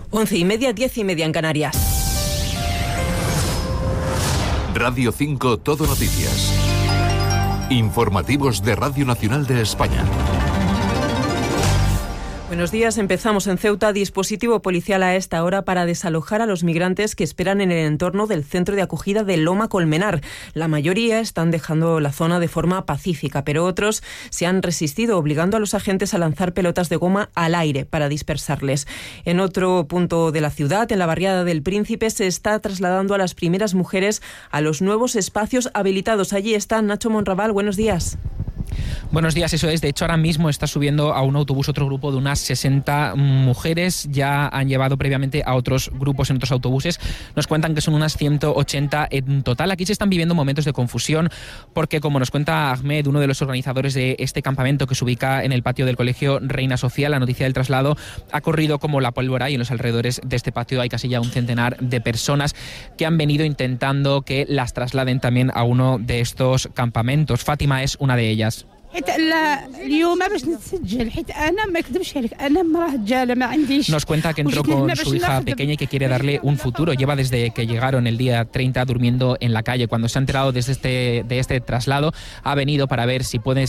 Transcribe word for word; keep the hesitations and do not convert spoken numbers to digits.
Once y media, diez y media en Canarias. Radio cinco Todo Noticias. Informativos de Radio Nacional de España. Buenos días. Empezamos en Ceuta. Dispositivo policial a esta hora para desalojar a los migrantes que esperan en el entorno del centro de acogida de Loma Colmenar. La mayoría están dejando la zona de forma pacífica, pero otros se han resistido, obligando a los agentes a lanzar pelotas de goma al aire para dispersarles. En otro punto de la ciudad, en la barriada del Príncipe, se está trasladando a las primeras mujeres a los nuevos espacios habilitados. Allí está Nacho Monraval. Buenos días. Buenos días, eso es. De hecho, ahora mismo está subiendo a un autobús otro grupo de unas sesenta mujeres. Ya han llevado previamente a otros grupos en otros autobuses. Nos cuentan que son unas ciento ochenta en total. Aquí se están viviendo momentos de confusión porque, como nos cuenta Ahmed, uno de los organizadores de este campamento que se ubica en el patio del Colegio Reina Sofía, la noticia del traslado ha corrido como la pólvora y en los alrededores de este patio hay casi ya un centenar de personas que han venido intentando que las trasladen también a uno de estos campamentos. Fátima es una de ellas. Nos cuenta que entró con su hija pequeña y que quiere darle un futuro. Lleva desde que llegaron el día treinta durmiendo en la calle. Cuando se ha enterado desde este, de este traslado, ha venido para ver si puede